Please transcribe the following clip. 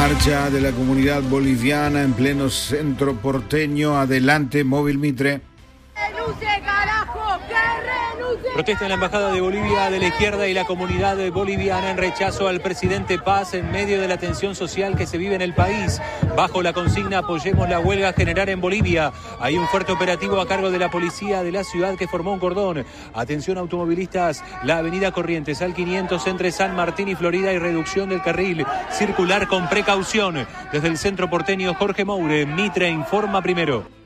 Marcha de la comunidad boliviana en pleno centro porteño. Adelante, Móvil Mitre. ¡Renuncie, carajo! ¡Que renuncie! Protesta en la Embajada de Bolivia de la izquierda y la comunidad boliviana en rechazo al presidente Paz en medio de la tensión social que se vive en el país. Bajo la consigna "Apoyemos la huelga general en Bolivia". Hay un fuerte operativo a cargo de la policía de la ciudad que formó un cordón. Atención automovilistas, la avenida Corrientes al 500 entre San Martín y Florida y reducción del carril. Circular con precaución. Desde el centro porteño, Jorge Moure, Mitre informa primero.